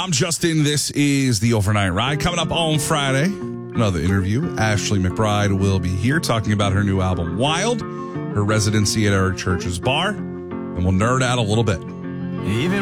I'm Justin. This is the Overnight Ride. Coming up on Friday, another interview. Ashley McBride will be here talking about her new album, Wild, her residency at our church's bar, and we'll nerd out a little bit. Even